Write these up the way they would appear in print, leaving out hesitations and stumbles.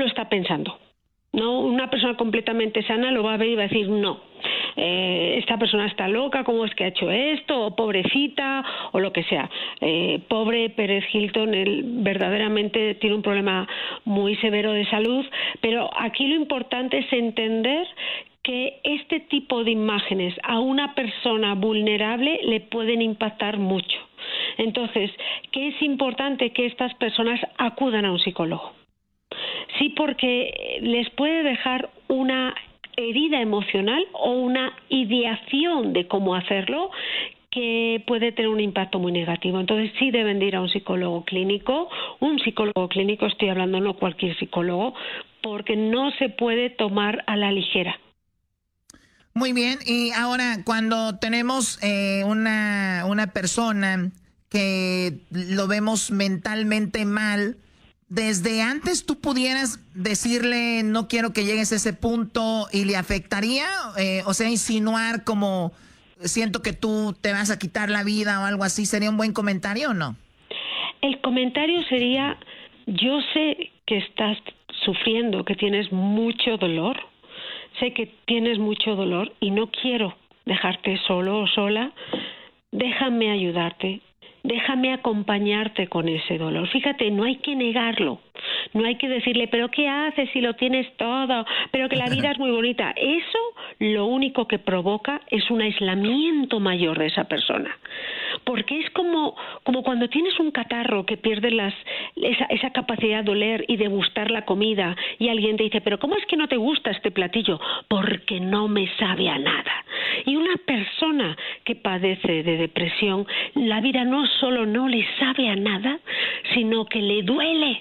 lo está pensando. No, una persona completamente sana lo va a ver y va a decir no, esta persona está loca, ¿cómo es que ha hecho esto? O pobrecita, o lo que sea. Pobre Pérez Hilton, él verdaderamente tiene un problema muy severo de salud, pero aquí lo importante es entender que este tipo de imágenes a una persona vulnerable le pueden impactar mucho. Entonces, ¿qué es importante? Que estas personas acudan a un psicólogo. Sí, porque les puede dejar una herida emocional o una ideación de cómo hacerlo que puede tener un impacto muy negativo. Entonces sí deben de ir a un psicólogo clínico, estoy hablando, no cualquier psicólogo, porque no se puede tomar a la ligera. Muy bien, y ahora cuando tenemos una persona que lo vemos mentalmente mal, desde antes tú pudieras decirle no quiero que llegues a ese punto y le afectaría, o sea, insinuar como siento que tú te vas a quitar la vida o algo así, ¿sería un buen comentario o no? El comentario sería, yo sé que estás sufriendo, que tienes mucho dolor, sé que tienes mucho dolor y no quiero dejarte solo o sola, déjame ayudarte. Déjame acompañarte con ese dolor. Fíjate, no hay que negarlo. No hay que decirle, pero ¿qué haces si lo tienes todo? Pero que la vida es muy bonita. Eso lo único que provoca es un aislamiento mayor de esa persona. Porque es como cuando tienes un catarro que pierdes esa capacidad de oler y de gustar la comida y alguien te dice, pero ¿cómo es que no te gusta este platillo? Porque no me sabe a nada. Y una persona que padece de depresión, la vida no solo no le sabe a nada, sino que le duele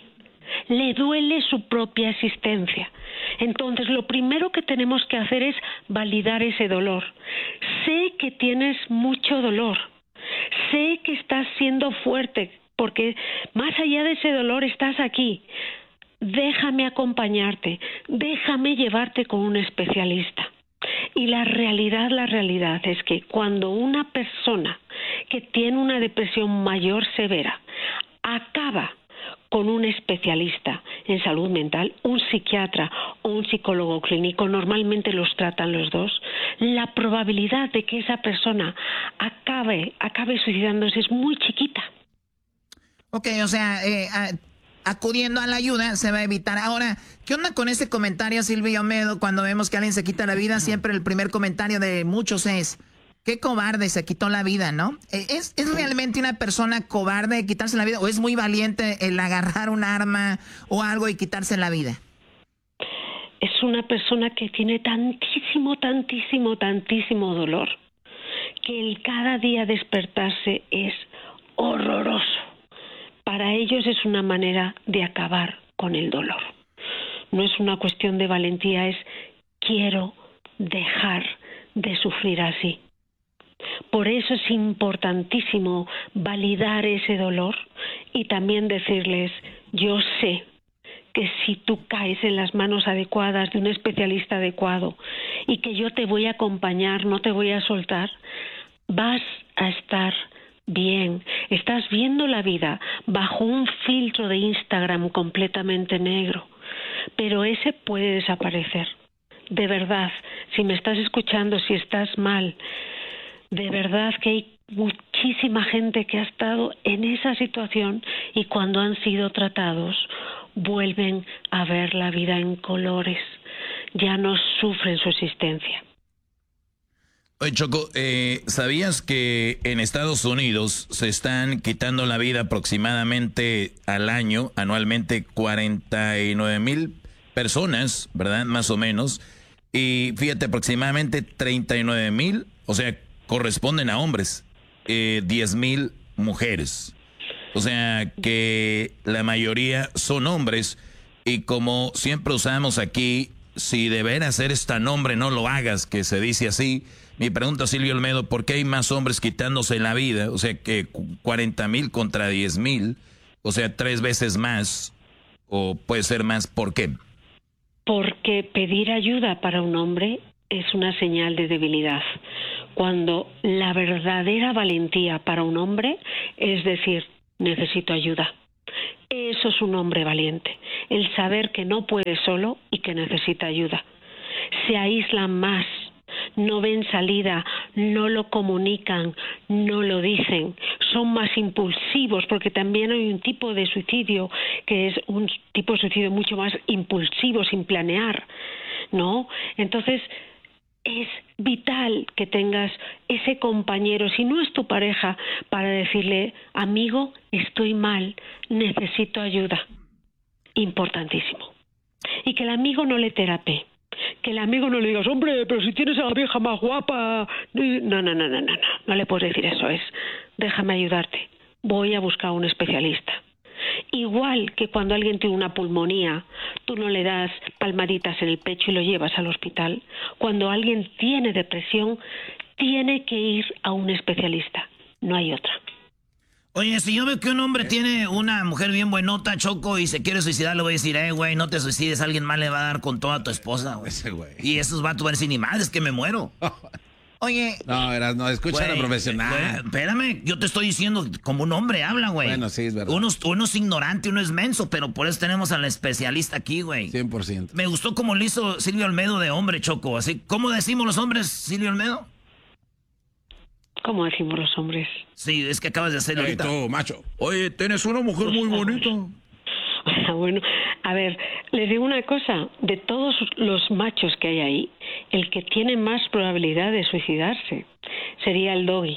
su propia existencia. Entonces, lo primero que tenemos que hacer es validar ese dolor. Sé que tienes mucho dolor, sé que estás siendo fuerte, porque más allá de ese dolor estás aquí. Déjame acompañarte, déjame llevarte con un especialista. Y la realidad es que cuando una persona que tiene una depresión mayor severa acaba con un especialista en salud mental, un psiquiatra o un psicólogo clínico, normalmente los tratan los dos, la probabilidad de que esa persona acabe suicidándose es muy chiquita. Ok, o sea, acudiendo a la ayuda se va a evitar. Ahora, ¿qué onda con ese comentario, Silvio Olmedo? Cuando vemos que alguien se quita la vida, siempre el primer comentario de muchos es, qué cobarde, se quitó la vida, ¿no? ¿Es realmente una persona cobarde quitarse la vida o es muy valiente el agarrar un arma o algo y quitarse la vida? Es una persona que tiene tantísimo dolor que el cada día despertarse es horroroso. Para ellos es una manera de acabar con el dolor. No es una cuestión de valentía, es quiero dejar de sufrir así. Por eso es importantísimo validar ese dolor y también decirles, yo sé que si tú caes en las manos adecuadas de un especialista adecuado y que yo te voy a acompañar, no te voy a soltar, vas a estar bien. Estás viendo la vida bajo un filtro de Instagram completamente negro, pero ese puede desaparecer. De verdad, si me estás escuchando, si estás mal, de verdad que hay muchísima gente que ha estado en esa situación y cuando han sido tratados vuelven a ver la vida en colores, ya no sufren su existencia. Oye, Choco, ¿sabías que en Estados Unidos se están quitando la vida aproximadamente anualmente 49,000 personas, ¿verdad? Más o menos. Y fíjate, aproximadamente 39,000, o sea, corresponden a hombres, 10,000 mujeres. O sea, que la mayoría son hombres. Y como siempre usamos aquí, si de veras eres tan hombre, no lo hagas, que se dice así. Mi pregunta, Silvio Olmedo, ¿por qué hay más hombres quitándose la vida? O sea, que 40,000 contra 10,000, o sea, 3 veces más, o puede ser más, ¿por qué? Porque pedir ayuda para un hombre es una señal de debilidad. Cuando la verdadera valentía para un hombre es decir, necesito ayuda. Eso es un hombre valiente, el saber que no puede solo y que necesita ayuda. Se aíslan más, no ven salida, no lo comunican, no lo dicen, son más impulsivos, porque también hay un tipo de suicidio que es un tipo de suicidio mucho más impulsivo, sin planear, ¿no? Entonces, es vital que tengas ese compañero, si no es tu pareja, para decirle, amigo, estoy mal, necesito ayuda. Importantísimo. Y que el amigo no le terapee. Que el amigo no le digas, hombre, pero si tienes a la vieja más guapa. No le puedes decir eso, es, déjame ayudarte, voy a buscar a un especialista. Igual que cuando alguien tiene una pulmonía, tú no le das palmaditas en el pecho y lo llevas al hospital. Cuando alguien tiene depresión, tiene que ir a un especialista, no hay otra. Oye, si yo veo que un hombre tiene una mujer bien buenota, Choco, y se quiere suicidar, le voy a decir, güey, no te suicides, alguien más le va a dar con toda tu esposa, güey. Ese güey. Y esos vatos van a decir, ni madre, es que me muero. Oye. No, escucha a la profesional. Espérame, yo te estoy diciendo como un hombre habla, güey. Bueno, sí, es verdad. Uno es ignorante, uno es menso, pero por eso tenemos al especialista aquí, güey. 100%. Me gustó como lo hizo Silvio Olmedo de hombre, Choco. Así, ¿cómo decimos los hombres, Silvio Olmedo? ¿Cómo decimos los hombres? Sí, es que acabas de hacerlo ahorita. Tú, macho. Oye, tienes una mujer muy bonita. Bueno, a ver, les digo una cosa, de todos los machos que hay ahí, el que tiene más probabilidad de suicidarse sería el Doggy.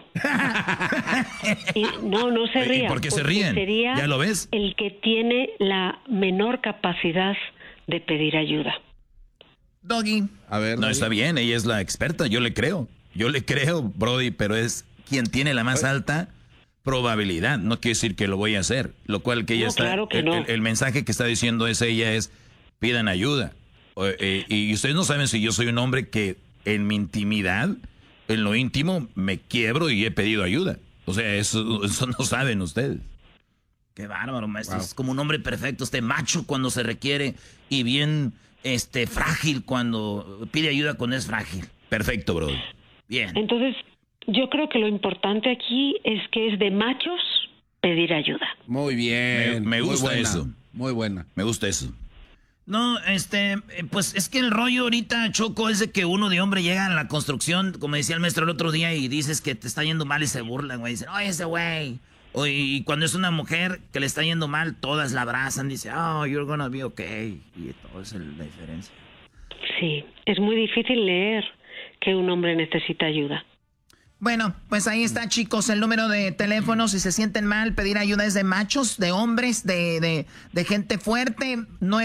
Y no se ría. ¿Por qué se ríen? Sería ¿Ya lo ves? el que tiene la menor capacidad de pedir ayuda. Doggy. A ver. No, está bien, ella es la experta, yo le creo, Brody, pero es quien tiene la más alta probabilidad, no quiere decir que lo voy a hacer, lo cual que ella No, está, claro que no. el mensaje que está diciendo ella es, pidan ayuda, y ustedes no saben si yo soy un hombre que en mi intimidad, en lo íntimo, me quiebro y he pedido ayuda, o sea, eso no saben ustedes. Qué bárbaro, maestro, es como un hombre perfecto, macho cuando se requiere y bien, frágil cuando pide ayuda cuando es frágil. Perfecto, Brody. Bien. Entonces, yo creo que lo importante aquí es que es de machos pedir ayuda. Muy bien. Me gusta muy eso. Muy buena. Me gusta eso. No, pues es que el rollo ahorita, Choco, es de que uno de hombre llega a la construcción, como decía el maestro el otro día, y dices que te está yendo mal y se burlan, güey. Dicen, oye, ese güey. Y cuando es una mujer que le está yendo mal, todas la abrazan, dice, oh, you're gonna be okay. Y todo es la diferencia. Sí, es muy difícil leer que un hombre necesita ayuda. Bueno, pues ahí está, chicos, el número de teléfono. Si se sienten mal, pedir ayuda es de machos, de hombres, de gente fuerte.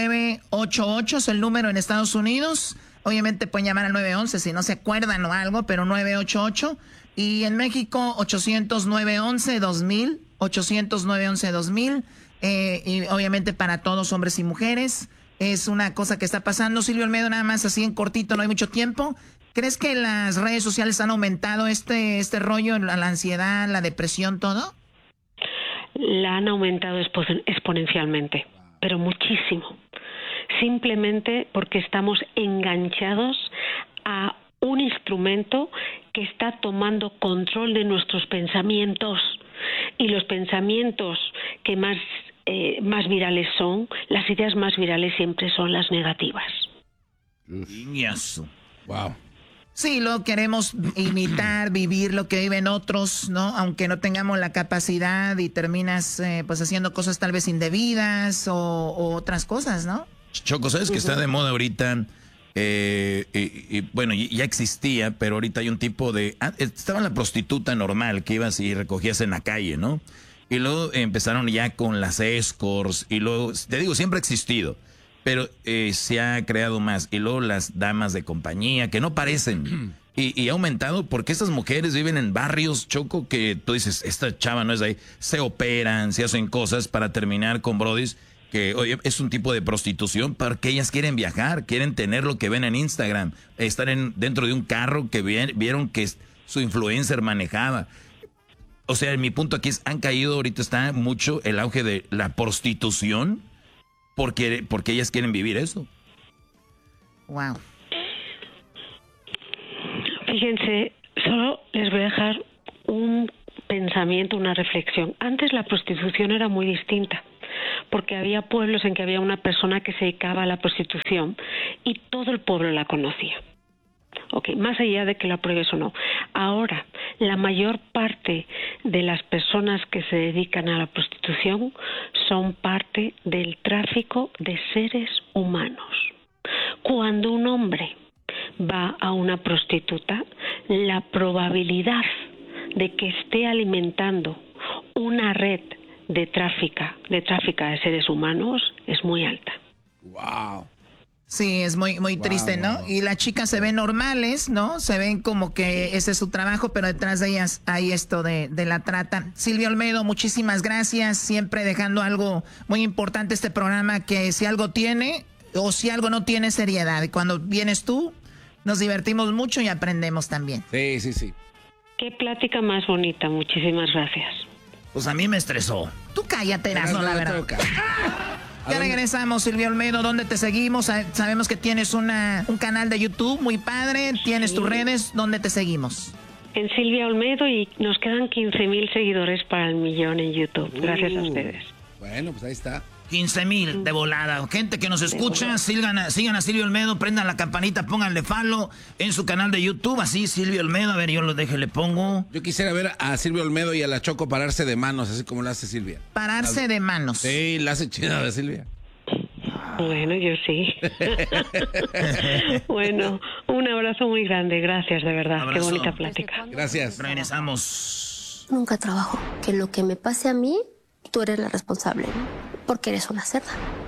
988 es el número en Estados Unidos. Obviamente pueden llamar al 911 si no se acuerdan o algo, pero 988. Y en México, 800-911-2000. 800-911-2000. Y obviamente para todos, hombres y mujeres. Es una cosa que está pasando. Silvio Olmedo, nada más así en cortito, no hay mucho tiempo. ¿Crees que las redes sociales han aumentado este rollo, la ansiedad, la depresión, todo? La han aumentado exponencialmente, pero muchísimo. Simplemente porque estamos enganchados a un instrumento que está tomando control de nuestros pensamientos. Y los pensamientos que más virales son, las ideas más virales siempre son las negativas. Wow. Sí, lo queremos imitar, vivir lo que viven otros, ¿no? Aunque no tengamos la capacidad y terminas pues haciendo cosas tal vez indebidas o otras cosas, ¿no? Choco, ¿sabes que está de moda ahorita? Bueno, ya existía, pero ahorita hay un tipo de... estaba la prostituta normal que ibas y recogías en la calle, ¿no? Y luego empezaron ya con las escorts y luego, te digo, siempre ha existido. Pero se ha creado más. Y luego las damas de compañía, que no parecen. Y ha aumentado porque estas mujeres viven en barrios, Choco, que tú dices, esta chava no es de ahí. Se operan, se hacen cosas para terminar con brodis, que oye, es un tipo de prostitución porque ellas quieren viajar, quieren tener lo que ven en Instagram. Estar dentro de un carro que vieron que su influencer manejaba. O sea, mi punto aquí es, han caído, ahorita está mucho el auge de la prostitución. Porque ellas quieren vivir eso. Wow. Fíjense, solo les voy a dejar un pensamiento, una reflexión. Antes la prostitución era muy distinta. porque había pueblos en que había una persona que se dedicaba a la prostitución y todo el pueblo la conocía. Okay, más allá de que lo apruebes o no. Ahora, la mayor parte de las personas que se dedican a la prostitución son parte del tráfico de seres humanos. Cuando un hombre va a una prostituta, la probabilidad de que esté alimentando una red de tráfica de seres humanos es muy alta. Wow. Sí, es muy triste, ¿no? Y las chicas se ven normales, ¿no? Se ven como que ese es su trabajo, pero detrás de ellas hay esto de la trata. Silvia Olmedo, muchísimas gracias. Siempre dejando algo muy importante este programa, que si algo tiene o si algo no tiene, seriedad. Y cuando vienes tú, nos divertimos mucho y aprendemos también. Sí. Qué plática más bonita. Muchísimas gracias. Pues a mí me estresó. Tú cállate, Erasmo, la verdad. Ya regresamos, Silvia Olmedo. ¿Dónde te seguimos? Sabemos que tienes un canal de YouTube muy padre. Tienes tus redes. ¿Dónde te seguimos? En Silvia Olmedo, y nos quedan 15,000 seguidores para el 1,000,000 en YouTube. Gracias a ustedes. Bueno, pues ahí está. 15,000 de volada. Gente que nos escucha, sigan a Silvia Olmedo, prendan la campanita, pónganle follow en su canal de YouTube. Así, Silvia Olmedo. A ver, yo lo deje, le pongo. Yo quisiera ver a Silvia Olmedo y a la Choco pararse de manos, así como lo hace Silvia. Pararse de manos. Sí, la hace chida la Silvia. Bueno, yo sí. Bueno, un abrazo muy grande. Gracias, de verdad. Abrazo. Qué bonita plática. Gracias. Regresamos. Nunca trabajo. Que lo que me pase a mí, tú eres la responsable, ¿no? Porque eres una cerda.